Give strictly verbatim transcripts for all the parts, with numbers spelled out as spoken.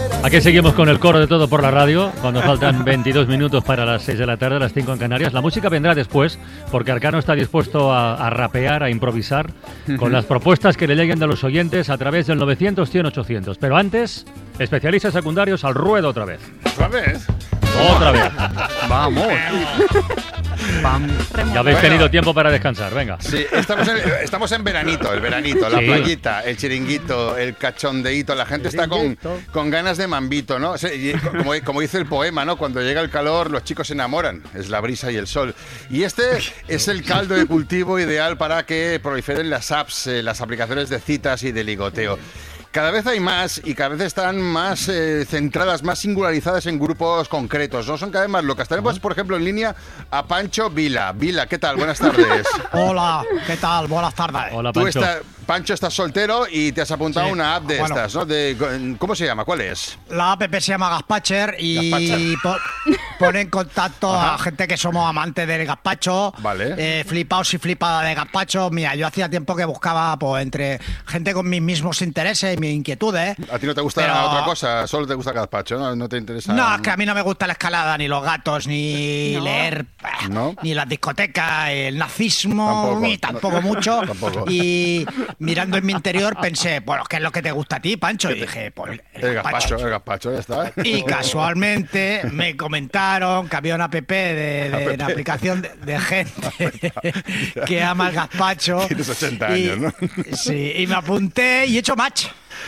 Aquí seguimos con el coro de Todo por la Radio, cuando faltan veintidós minutos para las seis de la tarde, las cinco en Canarias. La música vendrá después, porque Arcano está dispuesto a, a rapear, a improvisar, con las propuestas que le lleguen de los oyentes a través del novecientos, cien, ochocientos. Pero antes, especialistas secundarios al ruedo otra vez. ¿Otra vez? Otra vez. Vamos. Ya habéis tenido tiempo para descansar, venga. Sí, estamos en, estamos en veranito, el veranito, la Sí. playita, el chiringuito, el cachondeíto. La gente está con, con ganas de mambito, ¿no? Sí, y como, como dice el poema, ¿no? Cuando llega el calor, los chicos se enamoran. Es la brisa y el sol. Y este es el caldo de cultivo ideal para que proliferen las apps, eh, las aplicaciones de citas y de ligoteo. Cada vez hay más y cada vez están más eh, centradas, más singularizadas en grupos concretos, ¿no? Son cada vez más locas. Tenemos, por ejemplo, en línea a Pancho Vila. Vila, ¿qué tal? Buenas tardes. Hola, ¿qué tal? Buenas tardes. Hola, Tú Pancho. estás, Pancho, estás soltero y te has apuntado a Sí. una app de Bueno. estas, ¿no? De, ¿cómo se llama? ¿Cuál es? La app se llama Gazpacher y Gazpacher. po- pone en contacto Ajá. a gente que somos amantes del gazpacho, Vale. eh, flipaos y flipada de gazpacho. Mira, yo hacía tiempo que buscaba pues, entre gente con mis mismos intereses y mis inquietudes. ¿A ti no te gusta Pero- otra cosa? Solo te gusta el gazpacho, ¿no? ¿No te interesa? No, es que a mí no me gusta la escalada, ni los gatos, ni No. leer, eh, ¿No? ni las discotecas, el nazismo, Tampoco. ni tampoco mucho. Tampoco. Y mirando en mi interior pensé, bueno, ¿qué es lo que te gusta a ti, Pancho? Y dije, pues El gazpacho, el gazpacho, ya está. Y casualmente me comentaron que había una app de, de una aplicación de, de gente que ama el gazpacho. Tienes ochenta Y- años, ¿no? Sí, y me apunté y he hecho match.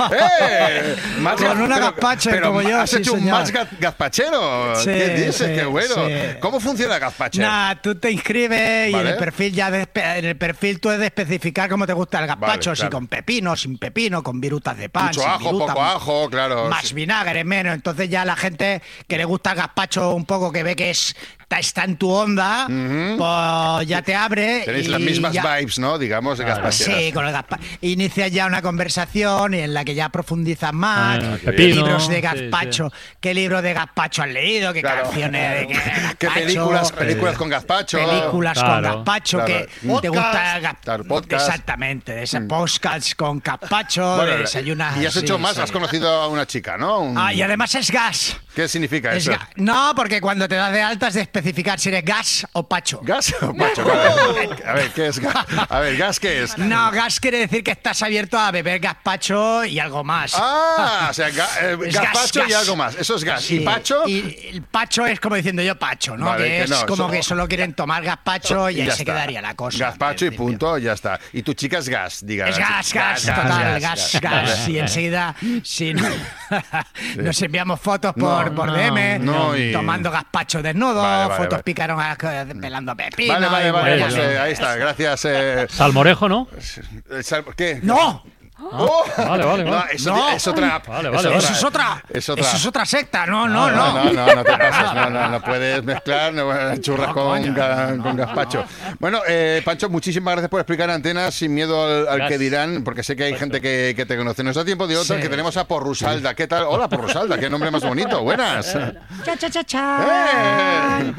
¡Eh! Más Con gaz- una pero- gazpache pero como yo, ¿Has sí, hecho un señor. match gaz- gazpachero? Sí, ¿Qué dices? sí, ¡Qué bueno! sí. ¿Cómo funciona el gazpacho? Nada, tú te inscribes y Vale. en el perfil ya de- en el perfil tú has de especificar cómo te gusta el gazpacho, Vale, si claro. con pepino, sin pepino, con virutas de pan, Mucho sin ajo, virutas, poco ajo, claro. más vinagre, menos. Entonces ya la gente que le gusta el gazpacho un poco, que ve que es está, está en tu onda, pues ya te abre. Tenéis y las mismas ya- vibes, ¿no? Digamos, de gazpacheras. Sí, con el gazpa- inicias ya una conversación en la que ya profundizas más. Ah, ¿Qué pepino, libros de sí, gazpacho? ¿Qué libro de gazpacho has leído? ¿Qué Claro. canciones de qué ¿Qué gazpacho? películas, películas con gazpacho? Películas con Claro, gazpacho claro. que te Podcast. gusta el gaz- Claro, podcast. Exactamente, ese podcast con gazpacho, Bueno, desayunas. y has hecho sí, más, sí. has conocido a una chica, ¿no? Un- Ah, y además es gas. ¿Qué significa Es eso? ga- No, porque cuando te das de alta es de especificar si eres gas o pacho. ¿Gas o pacho? Vale. A ver, ¿qué es gas? A ver, ¿gas qué es? No, gas quiere decir que estás abierto a beber gazpacho y algo más. Ah, o sea, ga- eh, Es gazpacho gas, y gas. algo más. Eso es gas. Sí, ¿Y pacho? Y el pacho es como diciendo yo pacho, ¿no? Vale, que que es no, como so- que solo quieren tomar gazpacho y, ahí ya se está. quedaría la cosa. Gazpacho y en principio. punto, ya está. Y tu chica es gas, diga. Es gas, gas, total, gas, gas. Y enseguida, si no- nos enviamos fotos por, No, por no, D M, no, y- tomando gazpacho desnudo, Vale, vale, fotos vale. picaron a- pelando pepino. Vale, vale, y vale. bueno, Pues, ya eh, no. ahí está, gracias. Eh, Salmorejo, ¿no? eh, sal- ¿Qué? ¡No! ¡Oh! Vale, vale, No, vale. eso No. es otra app. Vale, vale, Eso es otra, Es otra. eso es otra secta, no, no, No, no. no, no, no te pases, no, no, no puedes mezclar no, churras No, con, coño. ga- con gazpacho. Bueno, eh, Pancho, muchísimas gracias por explicar Antenas sin miedo al, al Gas. que dirán, porque sé que hay gente que, que te conoce. Nos da tiempo de otra, Sí. que tenemos a Porrusalda. ¿Qué tal? Hola, Porrusalda, qué nombre más bonito. Buenas. Cha, cha, cha, cha. ¡Eh!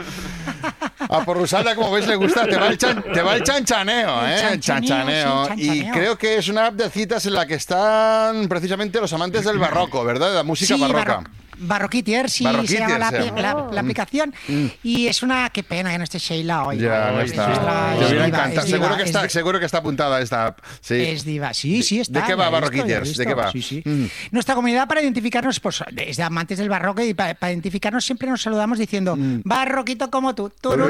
A Porrusalda, como ves, le gusta, te va el, chan- te va el chanchaneo, ¿eh? El chanchaneo, sí, Y chanchaneo. creo que es una app de citas en la que están precisamente los amantes del barroco, ¿verdad? De la música Sí, barroca. barro- Barroquitier, sí, Barroquitier, se llama la, se llama. la- la aplicación. Y es una... Qué pena que no esté Sheila hoy. Ya, no Es está. nuestra- Te es hubiera diva, encantado. es diva, Seguro que, es está, di- seguro que está apuntada esta app. Sí. Es diva, sí, sí está. ¿De qué va la he visto, Barroquitiers? la he visto, ¿De qué va? Sí, sí. Mm. Nuestra comunidad para identificarnos, pues es de amantes del barroco y para, para identificarnos siempre nos saludamos diciendo barroquito como tú. Tururú.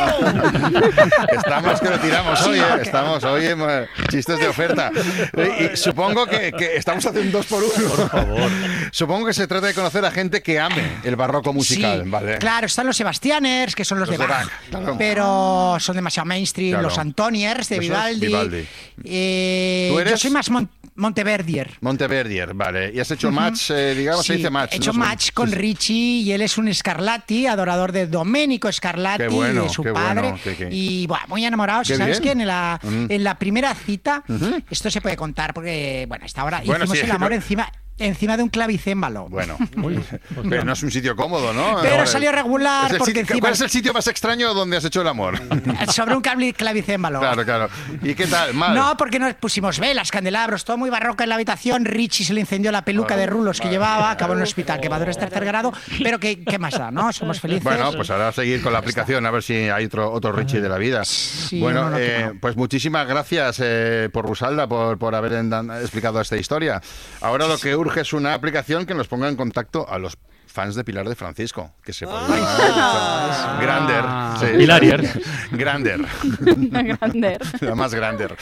Estamos que lo tiramos Sí, hoy, ¿eh? porque- Estamos hoy en eh, chistes de oferta. Eh, Y supongo que, que estamos haciendo un dos por uno. Por favor. Supongo que se trata de conocer a gente que ame el barroco musical, Sí, ¿vale? claro, están los Sebastianers, que son los, Los de de Bach, Bach, claro. pero son demasiado mainstream, Claro. los Antoniers de Esos, Vivaldi. Vivaldi. Eh, ¿Tú eres? Yo soy más Mon- Monteverdier. Monteverdier, vale. Y has hecho match, eh, digamos, se Sí, dice match. he hecho ¿no? match con Sí, sí. Richie y él es un Scarlatti, adorador de Domenico Scarlatti Qué bueno, y de su qué padre. bueno, qué- qué- Y bueno, muy enamorados. Qué ¿Y sabes bien. qué? En la, Mm. en la primera cita, esto se puede contar porque, bueno, hasta ahora Bueno, hicimos sí, el amor no- encima. encima de un clavicémbalo. Bueno, Uy, pero no es un sitio cómodo, ¿no? Pero Ahora, salió regular. es Porque sitio, encima... ¿Cuál es el sitio más extraño donde has hecho el amor? Sobre un clavicémbalo. Claro, claro. ¿Y qué tal? ¿Mal? No, porque nos pusimos velas, candelabros, todo muy barroco en la habitación. Richie se le incendió la peluca oh, de rulos que llevaba, acabó en el hospital, quemadores tercer grado. Pero ¿qué, qué más da, no? Somos felices. Bueno, pues ahora a seguir con la aplicación, a ver si hay otro, otro Richie de la vida. Sí, bueno, no, no, eh, no. pues muchísimas gracias eh, por Rusalda, por, por haber endan- explicado esta historia. Ahora lo que urge es una aplicación que nos ponga en contacto a los fans de Pilar de Francisco, que se podrían ah, Grander, sí. Pilariers. Grander. Grander. La más Grander.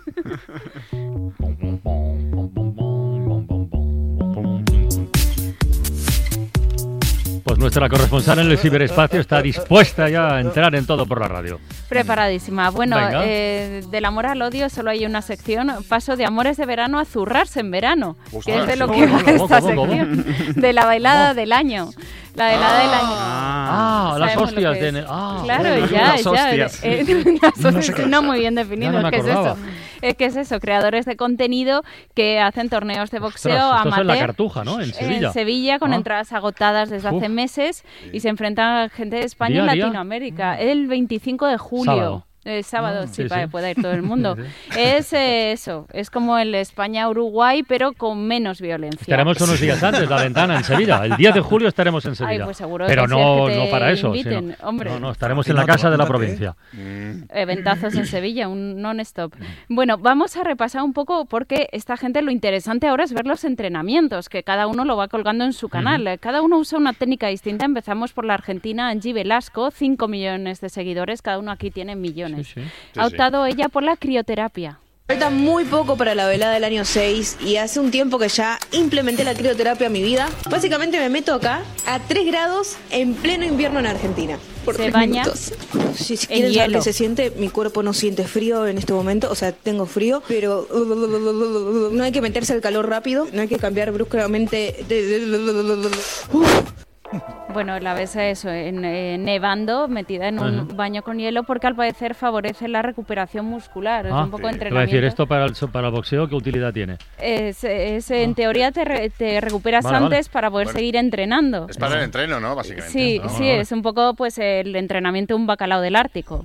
Pues nuestra corresponsal en el ciberespacio está dispuesta ya a entrar en todo por la radio. Preparadísima. Bueno, eh, del amor al odio solo hay una sección. Paso de amores de verano a zurrarse en verano, Ostras, que es de lo sí. que va ¿Cómo, esta cómo, cómo? sección. De la bailada del año. La velada Ah. del año. Ah, las Sabemos hostias. lo que De... es. Ah, Claro, bueno, ya, las ya. hostias. eh, las No sé hostias, qué es. no muy bien Ya definido. no me ¿Qué es acordaba. eso? Eh, ¿Qué es eso? Creadores de contenido que hacen torneos de boxeo Ostras, esto es amateur. en La Cartuja, ¿no? En Sevilla. En Sevilla, con Ah. entradas agotadas desde Uf. hace meses, y se enfrentan a gente de España ¿Día y a día? Latinoamérica. El veinticinco de julio. Sábado. Eh, sábado, Ah, sí, sí, para sí. que pueda ir todo el mundo. Sí, Es eh, eso, es como el España-Uruguay, pero con menos violencia. Estaremos unos días antes, la ventana en Sevilla. El diez de julio estaremos en Sevilla. Ay, pues seguro Pero que sí, no, es que te no para eso. inviten, sino- hombre. No, no, estaremos Que en la no te casa de la apúntate, provincia. Eventazos en Sevilla, un non-stop. Bueno, vamos a repasar un poco porque esta gente lo interesante ahora es ver los entrenamientos, que cada uno lo va colgando en su canal. Uh-huh. Cada uno usa una técnica distinta. Empezamos por la argentina Angie Velasco, cinco millones de seguidores, cada uno aquí tiene millones. Sí, sí. Sí, Ha optado ella por la crioterapia. Falta muy poco para la velada del año seis y hace un tiempo que ya implementé la crioterapia en mi vida. Básicamente me meto acá a tres grados en pleno invierno en Argentina. Por Se tres baña minutos. Si, si en quieren saber hielo. qué se siente, mi cuerpo no siente frío en este momento. O sea, tengo frío, pero no hay que meterse al calor rápido. No hay que cambiar bruscamente. Bueno, la ves eso, en, eh, nevando, metida en un Ajá. baño con hielo, porque al parecer favorece la recuperación muscular. Es Ah, un poco de sí. Te voy a entrenamiento. decir, ¿esto para el, para el boxeo qué utilidad tiene? Es, es, en teoría te, re- te recuperas Vale, vale. antes para poder Bueno. seguir entrenando. Es para el entreno, ¿no? Básicamente. Sí, Ah, sí, vale. es un poco pues el entrenamiento de un bacalao del Ártico.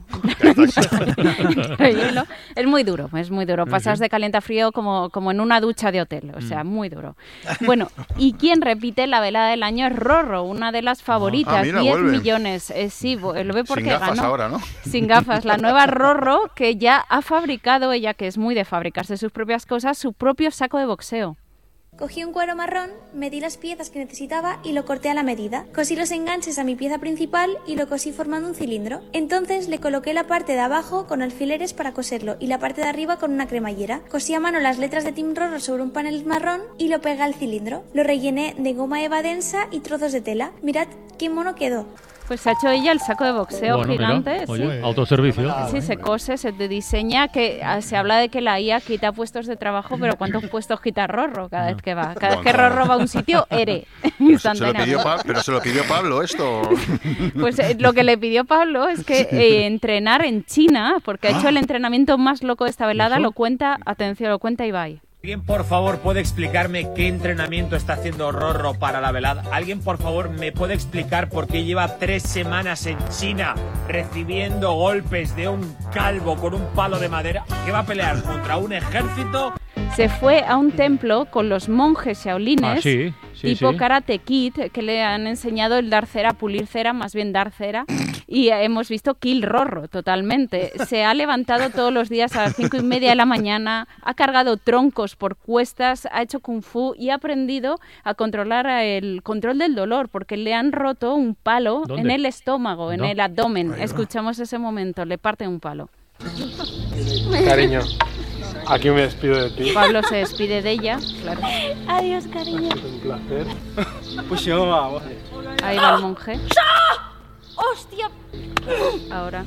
Hielo. Es muy duro, es muy duro. Pasas de caliente a frío como, como en una ducha de hotel, o sea, muy duro. Bueno, y quien repite la velada del año es Rorro, una de las favoritas, Ah, mira, diez vuelve. millones. Eh, sí, bo- lo ve porque Sin gafas ganó. ahora, ¿no? Sin gafas, la nueva Rorro que ya ha fabricado, ella que es muy de fabricarse sus propias cosas, su propio saco de boxeo. Cogí un cuero marrón, medí las piezas que necesitaba y lo corté a la medida. Cosí los enganches a mi pieza principal y lo cosí formando un cilindro. Entonces le coloqué la parte de abajo con alfileres para coserlo y la parte de arriba con una cremallera. Cosí a mano las letras de Team Rorro sobre un panel marrón y lo pegué al cilindro. Lo rellené de goma eva densa y trozos de tela. Mirad qué mono quedó. Pues se ha hecho ella el saco de boxeo Bueno, mira, gigante. oye, sí. autoservicio. Sí, se cose, se te diseña, que ah, se habla de que la I A quita puestos de trabajo, pero ¿cuántos puestos quita Rorro cada vez que va? Cada vez que Montón. Rorro va a un sitio, ere, Pero se, se lo instantáneamente. pidió Pa- pero se lo pidió Pablo esto. Pues eh, lo que le pidió Pablo es que eh, entrenar en China, porque ha hecho el entrenamiento más loco de esta velada, ¿Eso? lo cuenta, atención, lo cuenta Ibai. ¿Alguien, por favor, puede explicarme qué entrenamiento está haciendo Rorro para la velada? ¿Alguien, por favor, me puede explicar por qué lleva tres semanas en China recibiendo golpes de un calvo con un palo de madera? ¿Qué va a pelear contra un ejército? Se fue a un templo con los monjes shaolines, Ah, sí, sí, tipo sí. Karate Kid, que le han enseñado el dar cera, pulir cera, más bien dar cera, y eh, hemos visto Kill Rorro totalmente. Se ha levantado todos los días a las cinco y media de la mañana, ha cargado troncos por cuestas, ha hecho kung fu y ha aprendido a controlar el control del dolor, porque le han roto un palo ¿Dónde? en el estómago, en No. el abdomen. Escuchamos ese momento, le parte un palo. Cariño, aquí me despido de ti. Pablo se despide de ella, claro. Adiós, cariño. Es un placer. Pues yo, vamos. Ahí va el monje. ¡Hostia! Ahora.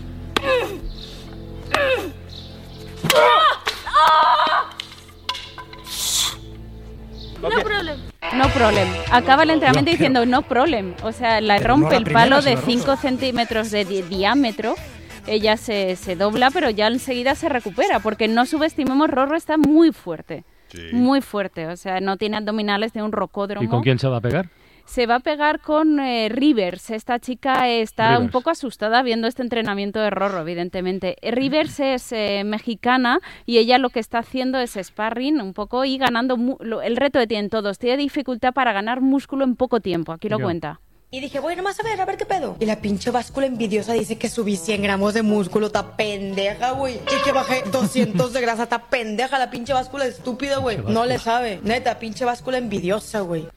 No problem. No problem. Acaba el entrenamiento diciendo no problem. O sea, la Pero rompe no la el primera, palo se de la cinco roto. centímetros de di- diámetro. Ella se, se dobla, pero ya enseguida se recupera, porque no subestimemos, Rorro está muy fuerte. Sí. Muy fuerte, o sea, no tiene abdominales, tiene un rocódromo. ¿Y con quién se va a pegar? Se va a pegar con eh, Rivers. Esta chica está Rivers. un poco asustada viendo este entrenamiento de Rorro, evidentemente. Rivers es eh, mexicana y ella lo que está haciendo es sparring un poco y ganando... mu- lo- el reto que tienen todos. Tiene dificultad para ganar músculo en poco tiempo. Aquí lo Ya. cuenta. Y dije, bueno, más a ver, a ver qué pedo. Y la pinche báscula envidiosa dice que subí cien gramos de músculo, está pendeja, güey. Y que bajé doscientos de grasa, está pendeja la pinche báscula estúpida, güey. No le sabe. Neta, pinche báscula envidiosa, güey.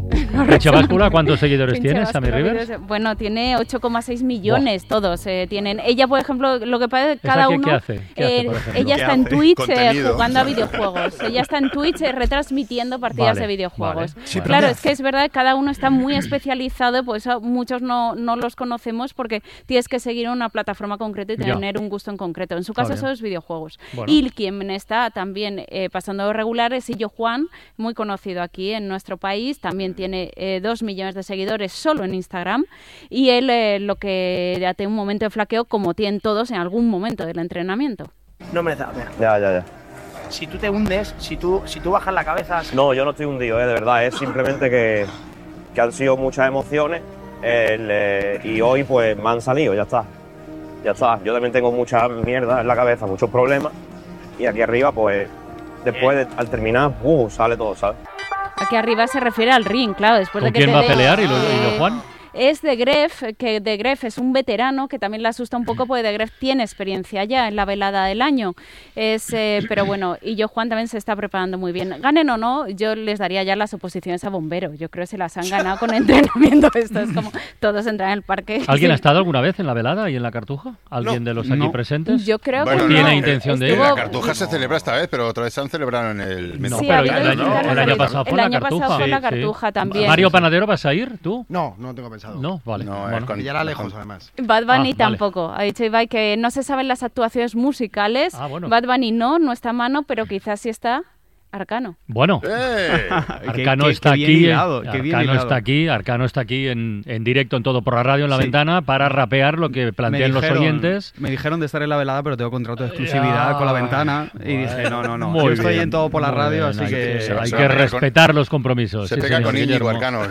Reche Báscula, ¿cuántos seguidores Pinche tiene, Báscula, Sammy Rivers? videos- Bueno, tiene ocho coma seis millones todos eh, tienen. Ella, por ejemplo, lo que pasa es que cada qué- uno... qué hace? ¿Qué hace, eh, por ejemplo? ella ¿Qué está en hace? Twitch eh, Contenido. jugando a videojuegos. Ella está en Twitch eh, retransmitiendo partidas Vale, de videojuegos. vale. Sí, Claro, es que es verdad que cada uno está muy especializado, por eso muchos no, no los conocemos porque tienes que seguir una plataforma concreta y Ya. tener un gusto en concreto. En su Está caso, bien. eso es videojuegos. Bueno. Y quien está también eh, pasando regular es Illo Juan, muy conocido aquí en nuestro país. También tiene eh, dos millones de seguidores solo en Instagram. Y él eh, lo que ya tiene un momento de flaqueo, como tienen todos en algún momento del entrenamiento. No merece la pena. Ya, ya, ya. Si tú te hundes, si tú, si tú bajas la cabeza... No, yo no estoy hundido, ¿eh? De verdad. Es simplemente que, que han sido muchas emociones el, eh, y hoy pues me han salido, ya está. Ya está. Yo también tengo mucha mierda en la cabeza, muchos problemas. Y aquí arriba pues después de- al terminar, uh, sale todo, ¿sabes? Aquí arriba se refiere al ring, claro. Después ¿Con de que quién te va a dé- pelear, Illo- eh, Illo Juan? Es de Gref, que de Gref es un veterano que también le asusta un poco porque de Gref tiene experiencia ya en la velada del año. Es, eh, pero bueno, y yo Juan también se está preparando muy bien. Ganen o no, yo les daría ya las oposiciones a bombero. Yo creo que se las han ganado con entrenamiento. Esto es como todos entran en el parque. ¿Alguien Sí. ha estado alguna vez en la velada y en la Cartuja? ¿Alguien No, de los aquí no. presentes? Yo creo Bueno, que ¿Tiene no. intención de ir? Estuvo- La Cartuja se celebra esta vez, pero otra vez se han celebrado en el... No, Sí, pero ha el habido año, distintas el año reuniones. pasado fue El la año Cartuja. pasado fue la Sí, Cartuja sí. también. Mario Panadero, ¿vas a ir tú? No, no tengo pensado. No, vale. No, Bueno. es con- Ya era lejos, con- además. Bad Bunny Ah, vale. tampoco. Ha dicho Ibai que no se saben las actuaciones musicales. Ah, bueno. Bad Bunny no, no está a mano, pero quizás sí está Arcano. Bueno, ¡Eh! Arcano qué- está qué bien aquí. hilado, eh, qué bien Arcano hilado. está aquí. Arcano está aquí en, en directo en Todo por la Radio en la Sí. ventana para rapear lo que plantean los oyentes. Me dijeron de estar en la velada, pero tengo contrato de exclusividad Ya. con la ventana. Y dije, no, no, no. Muy Yo estoy bien, en Todo por la muy Radio, bien, así hay que. se va- hay se que va a pegar con- respetar los compromisos. Se sí, pega señor, con Íñigo Guillermo. Arcano.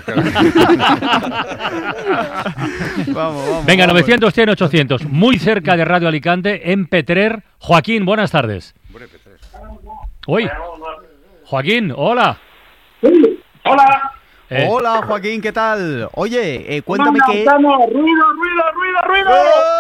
Vamos, vamos. Venga, vamos. novecientos, cien, ochocientos. Muy cerca de Radio Alicante, en Petrer. Joaquín, buenas tardes. Uy. Joaquín, hola. Hola. Eh, Hola, Joaquín, ¿qué tal? Oye, eh, cuéntame qué. Ruido, ruido, ruido, ruido.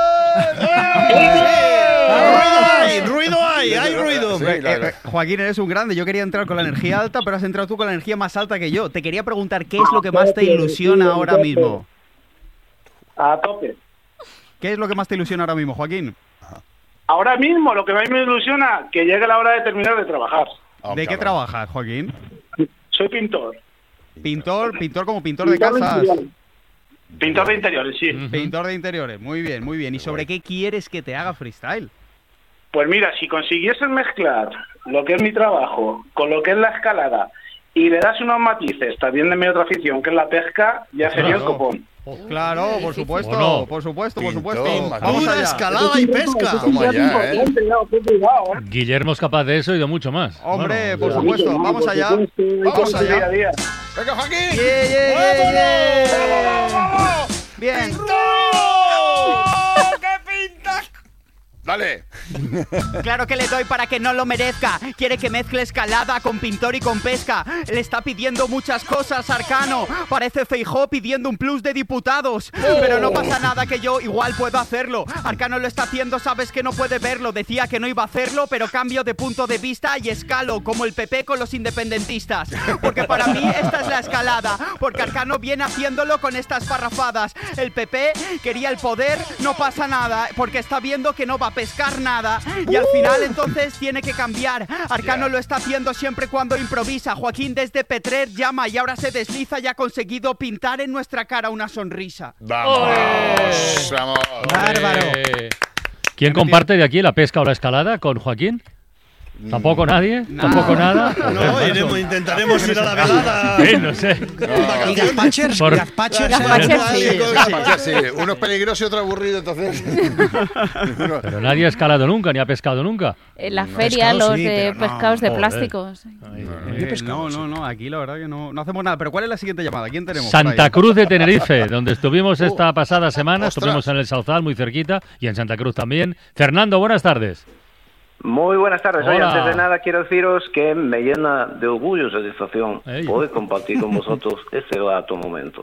¡Ruido hay! ¡Ruido hay! ¡Hay ruido! Sí, Eh, la- eh, Joaquín, eres un grande. Yo quería entrar con la energía alta, pero has entrado tú con la energía más alta que yo. Te quería preguntar, ¿qué es lo que más te ilusiona ahora mismo? A tope. ¿Qué es lo que más te ilusiona ahora mismo, Joaquín? Ahora mismo lo que más me ilusiona que llegue la hora de terminar de trabajar. Oh, ¿De qué cabrón. trabajas, Joaquín? Soy pintor. Pintor, pintor como pintor de Pintor casas. interiores. Pintor de interiores, sí. Pintor de interiores, muy bien, muy bien. ¿Y sobre qué quieres que te haga freestyle? Pues mira, si consiguieses mezclar lo que es mi trabajo con lo que es la escalada y le das unos matices también de mi otra afición, que es la pesca, ya sería el Claro. copón. Claro, por supuesto, Bueno. por supuesto, por Pintor, supuesto. Matías. Vamos Pura allá. escalada y pesca. Toma ya, ¿eh? Guillermo es capaz de eso y de mucho más. Hombre, Bueno, por o sea, supuesto, vamos allá. Vamos Día a allá. día. ¡Venga, Joaquín! Yeah, yeah, yeah, yeah. Bien. ¡Dale! Claro que le doy para que no lo merezca. Quiere que mezcle escalada con pintor y con pesca. Le está pidiendo muchas cosas, Arcano. Parece Feijóo pidiendo un plus de diputados. Pero no pasa nada, que yo igual puedo hacerlo. Arcano lo está haciendo, sabes que no puede verlo. Decía que no iba a hacerlo, pero cambio de punto de vista y escalo, como el P P con los independentistas. Porque para mí esta es la escalada. Porque Arcano viene haciéndolo con estas parrafadas. El P P quería el poder, no pasa nada. Porque está viendo que no va a pescar nada. Y al final entonces tiene que cambiar. Arcano lo está haciendo siempre cuando improvisa. Joaquín desde Petrer llama y ahora se desliza y ha conseguido pintar en nuestra cara una sonrisa. ¡Vamos! ¡Vamos! Bárbaro. Eh, ¿Quién comparte de aquí la pesca o la escalada con Joaquín? ¿Tampoco nadie? ¿Tampoco nada? No, iremos, intentaremos ir a la velada. Sí, no sé. Y Gazpachers, Por- Gazpachers, Gazpachers, sí. Gazpachers, sí. Uno es peligroso y otro aburrido, entonces. Pero nadie ha escalado nunca, ni ha pescado nunca. En la No, feria, pescado los sí, de pero no. pescados de Joder. plásticos. Eh, no, no, no, aquí la verdad que no, no hacemos nada. Pero ¿cuál es la siguiente llamada? ¿Quién tenemos? por Santa ahí? Cruz de Tenerife, donde estuvimos esta pasada semana, ostras. estuvimos en el Sauzal, muy cerquita, y en Santa Cruz también. Fernando, buenas tardes. Muy buenas tardes. Oye, Hola. antes de nada quiero deciros que me llena de orgullo y satisfacción Ey. poder compartir con vosotros este grato momento.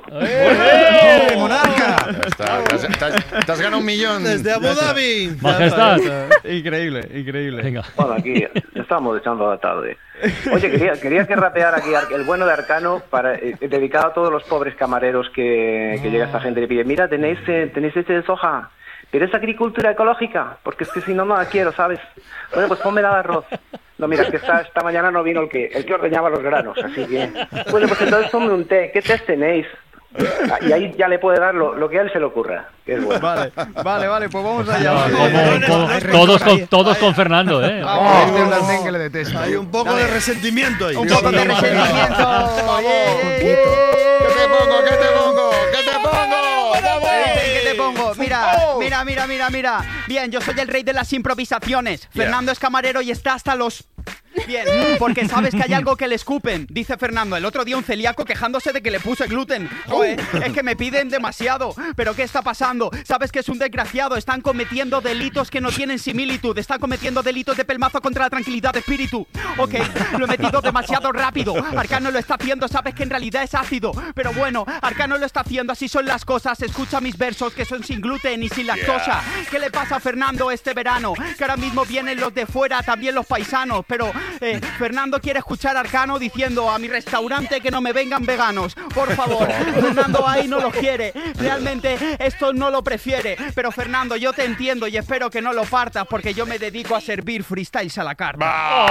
¡Eh, monarca! Ya está, te, has, te has- te has ganado un millón. Desde Abu Dhabi. Majestad. Increíble, increíble. Venga. Bueno, aquí estamos echando la tarde. Oye, quería, quería que rapear aquí Ar- el bueno de Arcano para eh, dedicado a todos los pobres camareros que, que llega esta gente y le pide, mira, tenéis, eh, tenéis este de soja, pero es agricultura ecológica, porque es que si no, no la quiero, ¿sabes? Bueno, pues ponme el arroz. No, mira, es que esta, esta mañana no vino el que, el que ordeñaba los granos, así que... Bueno, pues entonces ponme un té, ¿qué té tenéis? Ah, y ahí ya le puede dar lo, lo que a él se le ocurra, que es bueno. Vale, vale, vale, pues vamos allá. Como- como- todos, con, todos con Fernando, ¿eh? Vamos. Este blandén que le detesto. Hay un poco de resentimiento ahí. Un poco de resentimiento. ¿Qué te pongo? ¿Qué te pongo? ¿Qué te pongo? ¿Qué te pongo? Mira, mira, mira, mira, mira. Bien, yo soy el rey de las improvisaciones. Yeah. Fernando es camarero y está hasta los... Bien, porque sabes que hay algo que le escupen, dice Fernando. El otro día un celíaco quejándose de que le puse gluten. Joder, es que me piden demasiado. ¿Pero qué está pasando? Sabes que es un desgraciado. Están cometiendo delitos que no tienen similitud. Están cometiendo delitos de pelmazo contra la tranquilidad de espíritu. Ok, lo he metido demasiado rápido. Arcano lo está haciendo, sabes que en realidad es ácido. Pero bueno, Arcano lo está haciendo, así son las cosas. Escucha mis versos que son sin gluten y sin lactosa. ¿Qué le pasa a Fernando este verano? Que ahora mismo vienen los de fuera, también los paisanos. Pero eh, Fernando quiere escuchar a Arcano diciendo a mi restaurante que no me vengan veganos. Por favor, Fernando ahí no lo quiere. Realmente esto no lo prefiere. Pero Fernando, yo te entiendo y espero que no lo partas porque yo me dedico a servir freestyles a la carta.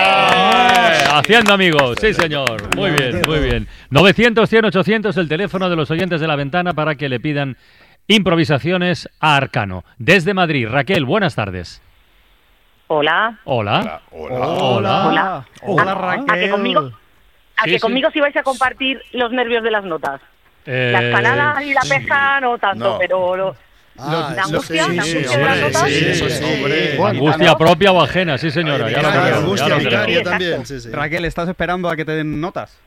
Eh, Haciendo amigos, sí señor. Muy bien, muy bien. novecientos, cien, ochocientos, el teléfono de los oyentes de La Ventana para que le pidan improvisaciones a Arcano. Desde Madrid, Raquel, buenas tardes. Hola. Hola. Hola. Hola. Hola. Hola, ¿A, Raquel. a que conmigo, a Sí, que sí. conmigo sí vais a compartir los nervios de las notas? Eh, La escalada y la pesca no tanto, No. pero lo- Ah, la angustia, sí, la sí, angustia de las hombre, notas. sí, eso sí, hombre. Angustia propia o ajena, sí señora. Ya lo Vicaria, creo, ya angustia lo creo. vicaria creo. también, sí, sí. Raquel, ¿estás esperando a que te den notas?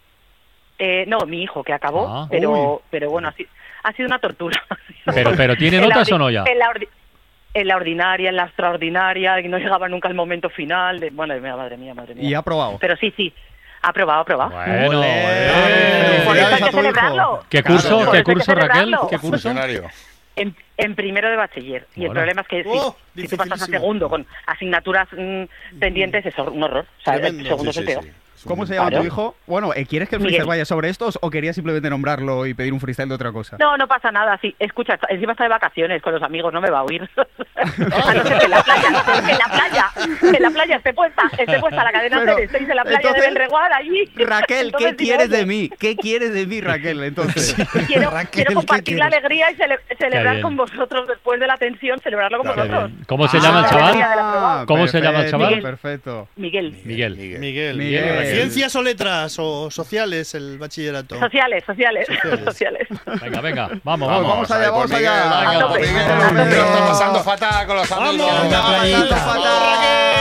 Eh, no, mi hijo que acabó, Ah. pero pero bueno, ha sido, ha sido una tortura. Pero, pero ¿tiene En la notas ordi- o no ya? En la, ordi- en la ordinaria, en la extraordinaria, y no llegaba nunca el momento final. De, bueno, madre mía, madre mía. Y ha probado. Pero sí, sí, ha probado, ha probado. Bueno, Olé. eh. Por eso hay Felicidades a que tu hijo. celebrarlo. ¿Qué Claro, curso, por qué eso hay que curso Raquel? celebrarlo. ¿Qué curso? Funcionario. En, en primero de bachiller. Y el Bueno. problema es que si, Oh, si tú pasas a dificilísimo. segundo con asignaturas mm, pendientes, es hor- un horror. O sea, el Tremendo. segundo Sí, es sí, el peor. sí. ¿Cómo se llama Claro. tu hijo? Bueno, eh, ¿quieres que el Miguel. freestyle vaya sobre estos o querías simplemente nombrarlo y pedir un freestyle de otra cosa? No, no pasa nada. Sí, escucha, está- encima está de vacaciones con los amigos, no me va a oír. A no ser que en la playa, en la playa, en la playa esté puesta, esté puesta la cadena Pero, Ser, estéis en la playa entonces, de Belreguard allí. Raquel, Entonces, ¿qué digo, quieres oye, de mí? ¿Qué quieres de mí, Raquel? Entonces, Quiero, Raquel, quiero ¿qué compartir la quieres? alegría y cele- celebrar bien. con vosotros después de la tensión, celebrarlo con Claro. vosotros. ¿Cómo se Ah, llama el la chaval? alegría de la prueba. ¿Cómo se llama el perfecto, chaval? Perfecto. Miguel. Miguel. Miguel. Miguel. Miguel. ¿Ciencias o letras o sociales el bachillerato? Sociales, sociales, Sociales. sociales. Venga, venga, vamos, Vamos, vamos. vamos allá, ahí por vamos Miguel, allá. venga, A por tope. Miguel, A Miguel, tope. lo está pasando fatal con los amigos. ¡Vamos! la playita.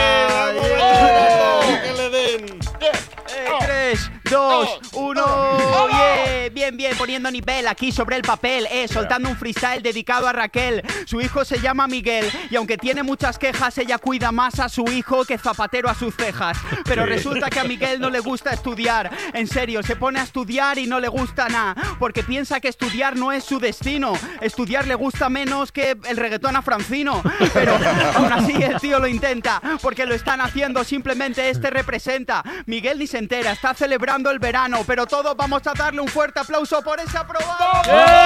¡Que le den! Eh, tres, dos, uno. Yeah. Bien, bien, poniendo nivel aquí sobre el papel, eh, soltando un freestyle dedicado a Raquel. Su hijo se llama Miguel y aunque tiene muchas quejas, ella cuida más a su hijo que Zapatero a sus cejas. Pero resulta que a Miguel no le gusta estudiar. En serio, se pone a estudiar y no le gusta nada, porque piensa que estudiar no es su destino. Estudiar le gusta menos que el reggaetón a Francino. Pero aún así el tío lo intenta, porque lo están haciendo, simplemente este representa. Miguel ni se entera, está celebrando el verano, pero todos vamos a darle un fuerte aplauso por ese aprobado.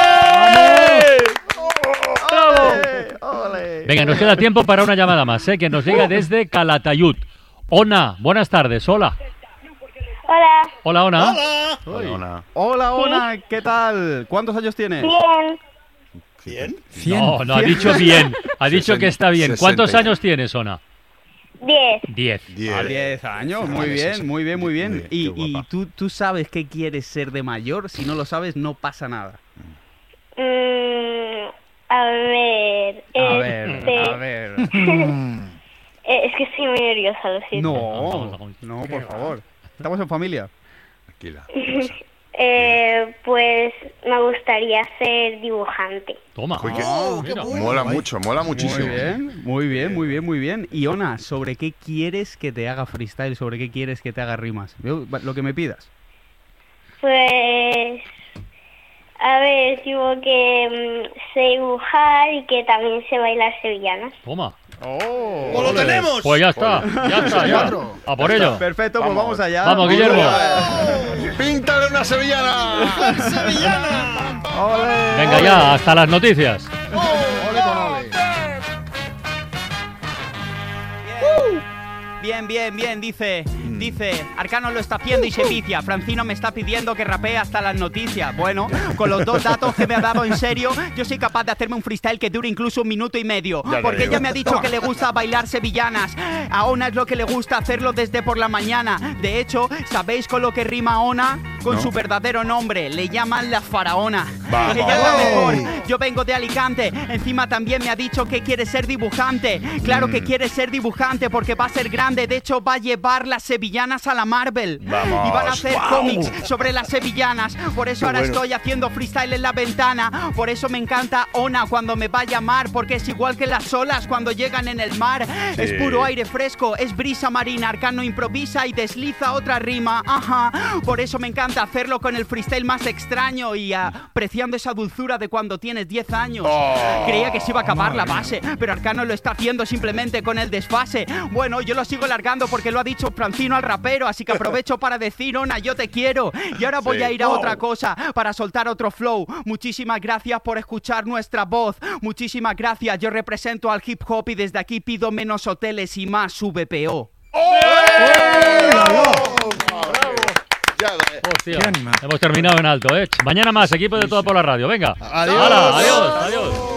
¡Ole! ¡Ole! Venga, nos queda tiempo para una llamada más, ¿eh? Que nos llega desde Calatayud. Ona, buenas tardes, hola. Hola. Hola, Ona. ¡Hola! Hola, hola. Hola, Ona, ¿qué tal? ¿Cuántos años tienes? Bien. ¿Bien? No, no ha dicho bien. Ha dicho que está bien. ¿Cuántos sesenta. años tienes, Ona? Diez. Diez. A diez años, muy bien, muy bien, muy bien. Y, y tú, tú sabes qué quieres ser de mayor. Si no lo sabes, no pasa nada. Mm, a ver. A ver, este... a ver. Eh, es que estoy muy nerviosa, lo siento. No, no, por favor. Estamos en familia. Tranquila. eh, pues me gustaría ser dibujante. Toma. Uy, qué- Oh, mira. Mola mucho, mola muchísimo. Muy bien, muy bien, muy bien, muy bien. Y Ona, ¿sobre qué quieres que te haga freestyle? ¿Sobre qué quieres que te haga rimas? Yo, lo que me pidas. Pues. A ver, tipo que mm, sé dibujar y que también sé bailar sevillanas. Toma. ¡Oh! ¡Pues lo tenemos! Pues ya está, ya está, ya. A por ello. Perfecto, pues vamos allá. Vamos, Guillermo. ¡Píntale una sevillana! ¡Sevillana! Venga ya, hasta las noticias. ¡Ole con ole! Bien, bien, bien, dice, dice, Arcano lo está haciendo y se vicia. Francino me está pidiendo que rapee hasta las noticias. Bueno, con los dos datos que me ha dado en serio, yo soy capaz de hacerme un freestyle que dure incluso un minuto y medio. Ya te Porque digo. ella me ha dicho que le gusta bailar sevillanas. A Ona es lo que le gusta hacerlo desde por la mañana. De hecho, ¿sabéis con lo que rima Ona? Con No. su verdadero nombre, le llaman la faraona. Vamos. Ella es la mejor. Yo vengo de Alicante. Encima también me ha dicho que quiere ser dibujante. Claro Mm. que quiere ser dibujante porque va a ser grande. De hecho, va a llevar las sevillanas a la Marvel. Vamos. Y van a hacer Guau. cómics sobre las sevillanas. Por eso Qué ahora bueno. estoy haciendo freestyle en la ventana. Por eso me encanta Ona cuando me va a llamar. Porque es igual que las olas cuando llegan en el mar. Sí. Es puro aire fresco, es brisa marina. Arcano improvisa y desliza otra rima. Ajá. Por eso me encanta hacerlo con el freestyle más extraño y apreciando esa dulzura de cuando tienes diez años. Oh. Creía que se iba a acabar la base, pero Arcano lo está haciendo simplemente con el desfase. Bueno, yo lo sigo largando porque lo ha dicho Francino al rapero, así que aprovecho para decir, Ona, yo te quiero. Y ahora voy Sí. a ir a Wow. otra cosa para soltar otro flow. Muchísimas gracias por escuchar nuestra voz. Muchísimas gracias. Yo represento al hip hop y desde aquí pido menos hoteles y más V P O. Hostia, hemos terminado en alto, ¿eh? Mañana más, equipo de Todo por la Radio. Venga. Adiós. Hala, adiós, adiós.